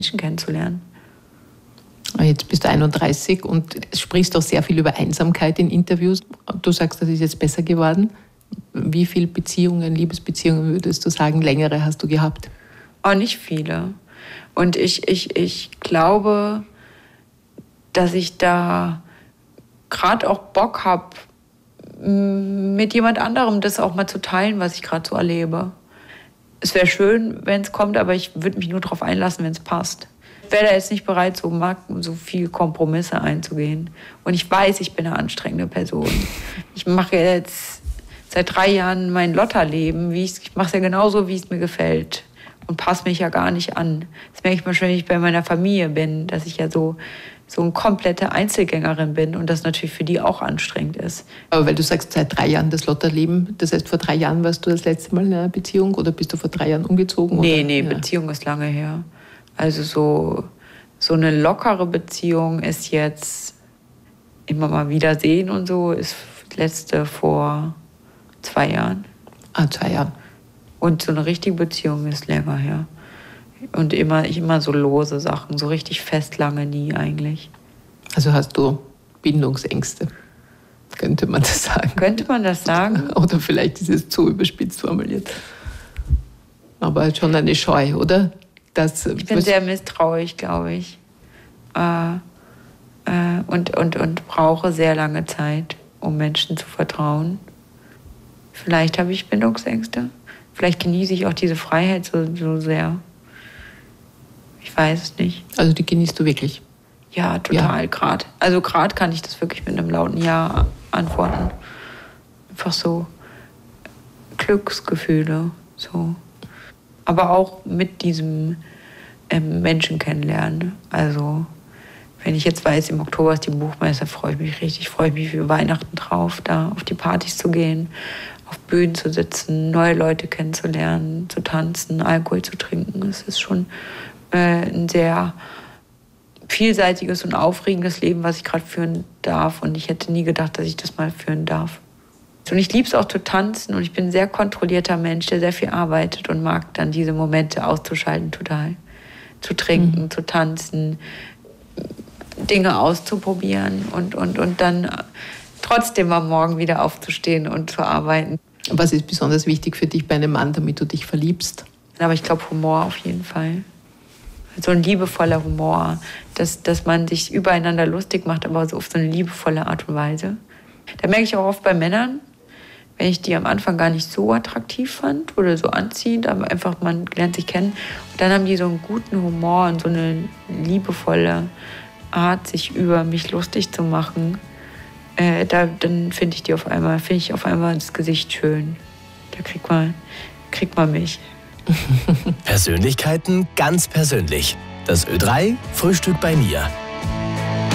Menschen kennenzulernen. Jetzt bist du 31 und sprichst auch sehr viel über Einsamkeit in Interviews. Du sagst, das ist jetzt besser geworden. Wie viele Beziehungen, Liebesbeziehungen würdest du sagen, längere hast du gehabt? Oh, nicht viele. Und ich glaube, dass ich da gerade auch Bock habe, mit jemand anderem das auch mal zu teilen, was ich gerade so erlebe. Es wäre schön, wenn es kommt, aber ich würde mich nur darauf einlassen, wenn es passt. Ich wäre da jetzt nicht bereit, so viel Kompromisse einzugehen. Und ich weiß, ich bin eine anstrengende Person. Ich mache jetzt seit 3 Jahren mein Lotterleben. Ich mache es ja genauso, wie es mir gefällt. Und passe mich ja gar nicht an. Das merke ich mal schon, wenn ich bei meiner Familie bin, dass ich ja so eine komplette Einzelgängerin bin und das natürlich für die auch anstrengend ist. Aber weil du sagst, seit 3 Jahren das Lotterleben, das heißt, vor 3 Jahren warst du das letzte Mal in einer Beziehung oder bist du vor 3 Jahren umgezogen? Nee, Ja. Beziehung ist lange her. Also so eine lockere Beziehung ist jetzt immer mal wieder sehen und so, ist letzte vor 2 Jahren. 2 Jahre. Und so eine richtige Beziehung ist länger her. Und immer so lose Sachen, so richtig fest lange nie eigentlich. Also hast du Bindungsängste, könnte man das sagen. Könnte man das sagen? Oder vielleicht ist es zu überspitzt formuliert. Aber schon eine Scheu, oder? Ich bin sehr misstrauisch, glaube ich. Und brauche sehr lange Zeit, um Menschen zu vertrauen. Vielleicht habe ich Bindungsängste. Vielleicht genieße ich auch diese Freiheit so sehr. Ich weiß es nicht. Also die genießt du wirklich? Ja, total, gerade. Also gerade kann ich das wirklich mit einem lauten Ja antworten. Einfach so Glücksgefühle, so. Aber auch mit diesem Menschen kennenlernen. Also wenn ich jetzt weiß, im Oktober ist die Buchmesse, freue ich mich für Weihnachten drauf, da auf die Partys zu gehen, auf Bühnen zu sitzen, neue Leute kennenzulernen, zu tanzen, Alkohol zu trinken. Es ist schon ein sehr vielseitiges und aufregendes Leben, was ich gerade führen darf. Und ich hätte nie gedacht, dass ich das mal führen darf. Und ich liebe es auch zu tanzen und ich bin ein sehr kontrollierter Mensch, der sehr viel arbeitet und mag dann diese Momente auszuschalten total. Zu trinken, zu tanzen, Dinge auszuprobieren und dann trotzdem am Morgen wieder aufzustehen und zu arbeiten. Was ist besonders wichtig für dich bei einem Mann, damit du dich verliebst? Aber ich glaube Humor auf jeden Fall. So ein liebevoller Humor, dass man sich übereinander lustig macht, aber so auf so eine liebevolle Art und Weise. Da merke ich auch oft bei Männern, wenn ich die am Anfang gar nicht so attraktiv fand oder so anziehend, aber einfach man lernt sich kennen. Und dann haben die so einen guten Humor und so eine liebevolle Art, sich über mich lustig zu machen. Dann finde ich auf einmal das Gesicht schön. Da kriegt man mich. Persönlichkeiten ganz persönlich. Das Ö3 Frühstück bei mir.